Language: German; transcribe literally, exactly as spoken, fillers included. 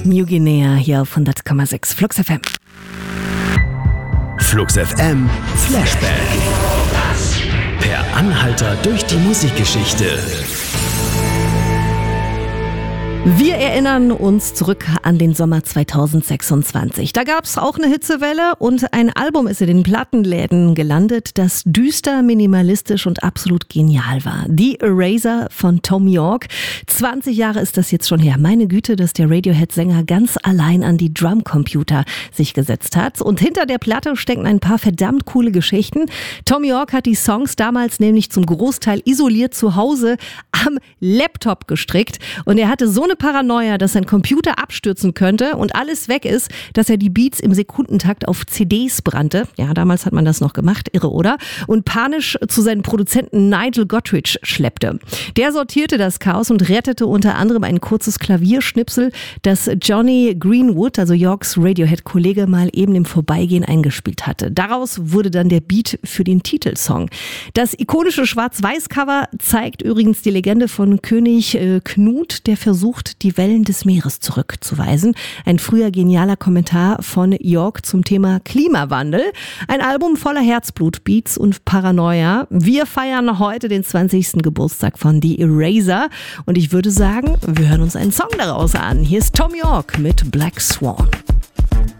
New Guinea hier auf hundert Komma sechs Flux F M. Flux F M Flashback. Per Anhalter durch die Musikgeschichte. Wir erinnern uns zurück an den Sommer zweitausendsechsundzwanzig. Da gab es auch eine Hitzewelle und ein Album ist in den Plattenläden gelandet, das düster, minimalistisch und absolut genial war. The Eraser von Thom Yorke. zwanzig Jahre ist das jetzt schon her. Meine Güte, dass der Radiohead-Sänger ganz allein an die Drumcomputer sich gesetzt hat. Und hinter der Platte stecken ein paar verdammt coole Geschichten. Thom Yorke hat die Songs damals nämlich zum Großteil isoliert zu Hause am Laptop gestrickt. Und er hatte so eine Paranoia, dass sein Computer abstürzen könnte und alles weg ist, dass er die Beats im Sekundentakt auf C Ds brannte. Ja, damals hat man das noch gemacht, irre, oder? Und panisch zu seinem Produzenten Nigel Godrich schleppte. Der sortierte das Chaos und rettete unter anderem ein kurzes Klavierschnipsel, das Johnny Greenwood, also Yorkes Radiohead-Kollege, mal eben im Vorbeigehen eingespielt hatte. Daraus wurde dann der Beat für den Titelsong. Das ikonische Schwarz-Weiß-Cover zeigt übrigens die Legende von König äh, Knut, der versucht, die Wellen des Meeres zurückzuweisen. Ein früher genialer Kommentar von Yorke zum Thema Klimawandel. Ein Album voller Herzblut, Beats und Paranoia. Wir feiern heute den zwanzigsten Geburtstag von The Eraser und ich würde sagen, wir hören uns einen Song daraus an. Hier ist Thom Yorke mit Black Swan.